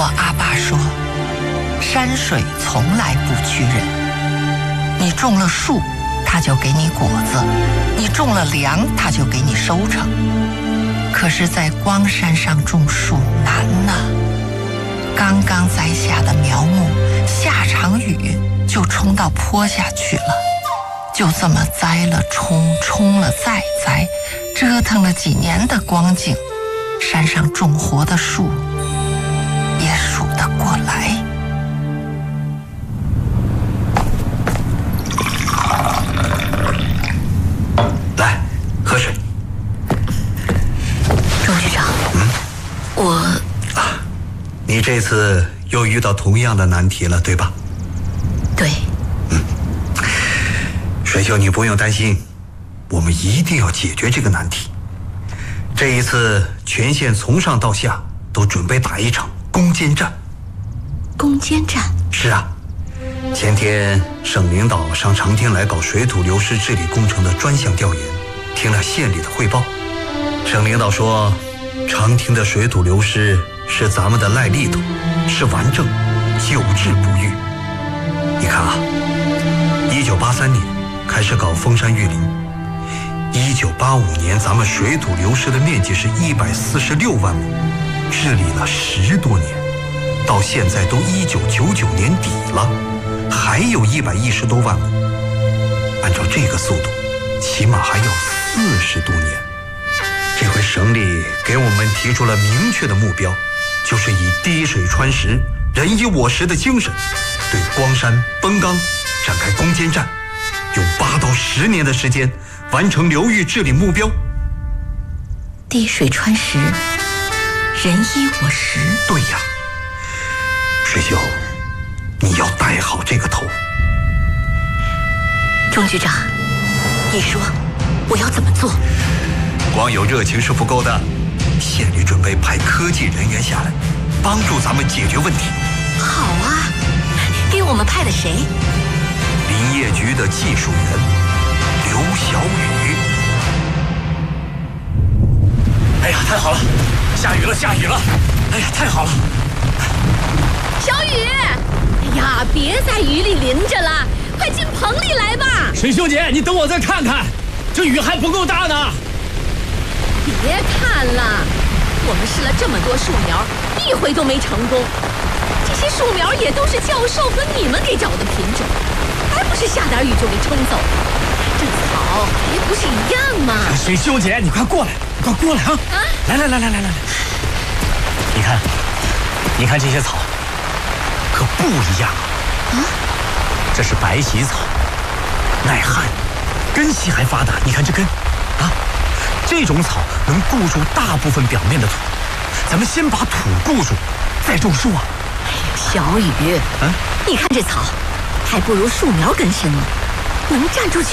阿爸说，山水从来不屈人，你种了树，它就给你果子；你种了粮，它就给你收成。可是在光山上种树难呐，刚刚栽下的苗木，下场雨就冲到坡下去了。就这么栽了冲，冲了再栽，折腾了几年的光景，山上种活的树也数得过来。 来，喝水。 钟局长， 你这次又遇到同样的难题了，对吧？ 对。 水秀，你不用担心，我们一定要解决这个难题。这一次，全县从上到下都准备打一场攻坚战。 攻坚战？ 是啊，前天省领导上长汀来搞水土流失治理工程的专项调研，听了县里的汇报。省领导说，长汀的水土流失是咱们的赖痢土，是顽症，久治不愈。你看啊，1983年开始搞封山育林，1985年咱们水土流失的面积是146万亩，治理了10多年，到现在都1999年底了，还有110多万亩。按照这个速度，起码还要40多年。这回省里给我们提出了明确的目标，就是以滴水穿石、人以我实的精神，对光山、崩冈展开攻坚战，用8到10年的时间完成流域治理目标。 滴水穿石，人依我实。 对呀，水秀，你要带好这个头。 钟局长，你说我要怎么做？ 光有热情是不够的，县里准备派科技人员下来，帮助咱们解决问题。 好啊，给我们派的谁？ 林业局的技术员刘小雨。 哎呀，太好了，下雨了，下雨了！哎呀，太好了！ 小雨，哎呀，别在雨里淋着了，快进棚里来吧。 水秀姐，你等我再看看，这雨还不够大呢。 别看了，我们试了这么多树苗，一回都没成功。这些树苗也都是教授和你们给找的品种，还不是下点雨就给冲走？这草还不是一样吗？ 水秀姐，你快过来，快过来啊！来，你看这些草，可不一样啊！这是白喜草，耐旱，根系还发达。你看这根，啊，这种草能固住大部分表面的土。咱们先把土固住，再种树啊！ 哎呀，小雨，你看这草，还不如树苗根深呢，能站住